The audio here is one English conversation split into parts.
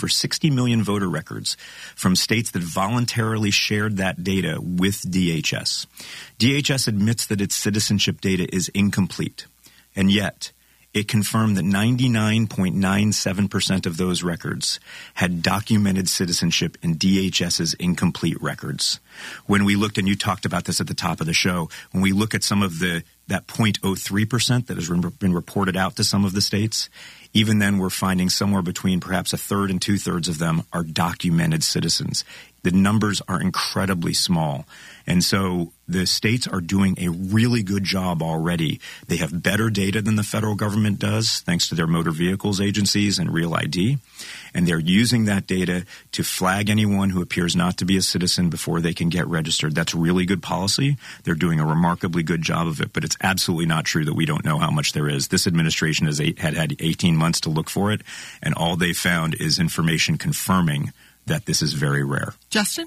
over 60 million voter records from states that voluntarily shared that data with DHS. DHS admits that its citizenship data is incomplete, and yet it confirmed that 99.97% of those records had documented citizenship in DHS's incomplete records. When we looked, and you talked about this at the top of the show, when we look at some of that 0.03% that has been reported out to some of the states, even then we're finding somewhere between perhaps a third and two-thirds of them are documented citizens. The numbers are incredibly small. And so the states are doing a really good job already. They have better data than the federal government does, thanks to their motor vehicles agencies and Real ID. And they're using that data to flag anyone who appears not to be a citizen before they can get registered. That's really good policy. They're doing a remarkably good job of it, but it's absolutely not true that we don't know how much there is. This administration had 18 months to look for it, and all they found is information confirming that this is very rare. Justin?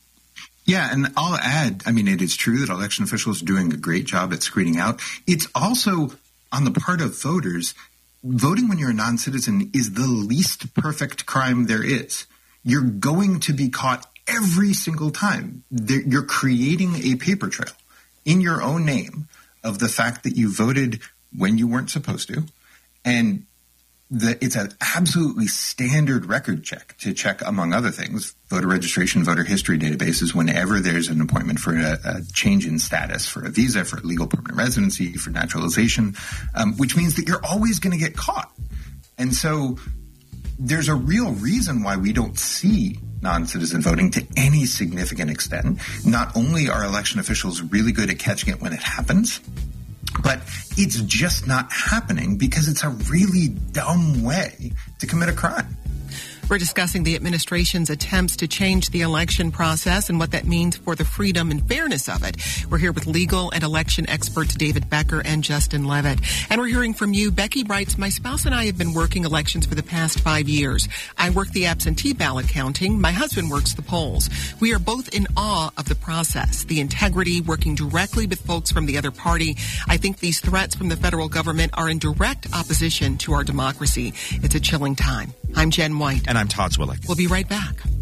Yeah, and I'll add, it is true that election officials are doing a great job at screening out. It's also, on the part of voters, voting when you're a non-citizen is the least perfect crime there is. You're going to be caught every single time. You're creating a paper trail in your own name of the fact that you voted when you weren't supposed to, and it's an absolutely standard record check to check, among other things, voter registration, voter history databases whenever there's an appointment for a change in status, for a visa, for legal permanent residency, for naturalization, which means that you're always going to get caught. And so there's a real reason why we don't see non-citizen voting to any significant extent. Not only are election officials really good at catching it when it happens, but it's just not happening because it's a really dumb way to commit a crime. We're discussing the administration's attempts to change the election process and what that means for the freedom and fairness of it. We're here with legal and election experts David Becker and Justin Levitt. And we're hearing from you. Becky writes, my spouse and I have been working elections for the past 5 years. I work the absentee ballot counting. My husband works the polls. We are both in awe of the process, the integrity, working directly with folks from the other party. I think these threats from the federal government are in direct opposition to our democracy. It's a chilling time. I'm Jen White. And I'm Todd Zwillick. We'll be right back.